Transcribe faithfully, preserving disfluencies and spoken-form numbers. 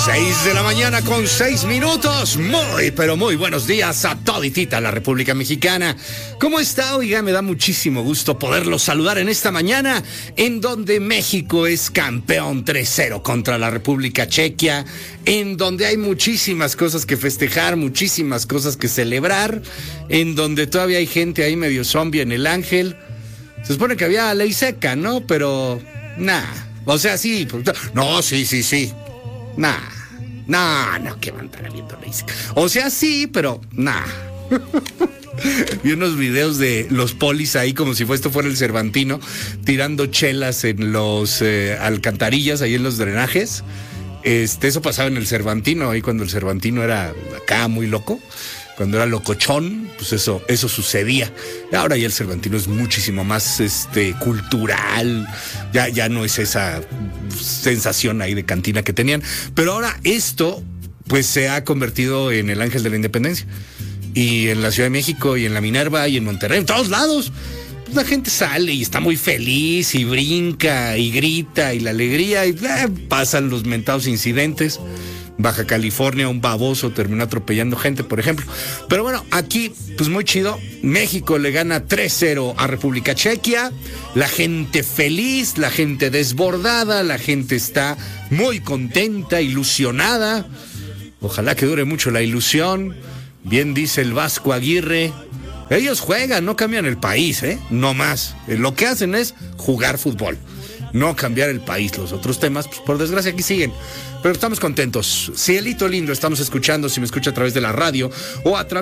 Seis de la mañana con seis minutos. Muy, pero muy buenos días a toditita la República Mexicana. ¿Cómo está? Oiga, me da muchísimo gusto poderlos saludar en esta mañana, en donde México es campeón tres cero contra la República Chequia, en donde hay muchísimas cosas que festejar, muchísimas cosas que celebrar, en donde todavía hay gente ahí medio zombie en el Ángel. Se supone que había ley seca, ¿no? Pero, nah. O sea, sí. No, sí, sí, sí. Nah. No, no, que van a estar viendo ley seca. O sea, sí, pero nah. Vi unos videos de los polis ahí como si esto fuera el Cervantino, tirando chelas en los eh, alcantarillas, ahí en los drenajes. Este, eso pasaba en el Cervantino, ahí cuando el Cervantino era acá muy loco. Cuando era locochón, pues eso, eso sucedía. Ahora ya el Cervantino es muchísimo más este, cultural. Ya, ya no es esa sensación ahí de cantina que tenían. Pero ahora esto, pues se ha convertido en el Ángel de la Independencia. Y en la Ciudad de México, y en la Minerva, y en Monterrey, en todos lados. Pues la gente sale y está muy feliz, y brinca, y grita, y la alegría, y eh, pasan los mentados incidentes. Baja California, un baboso terminó atropellando gente, por ejemplo. Pero bueno, aquí, pues muy chido. México le gana tres cero a República Chequia. La gente feliz, la gente desbordada, la gente está muy contenta, ilusionada. Ojalá que dure mucho la ilusión. Bien dice el Vasco Aguirre. Ellos juegan, no cambian el país, ¿eh? No más. Lo que hacen es jugar fútbol, no cambiar el país. Los otros temas, pues por desgracia aquí siguen. Pero estamos contentos. Cielito lindo, estamos escuchando, si me escucha a través de la radio o a través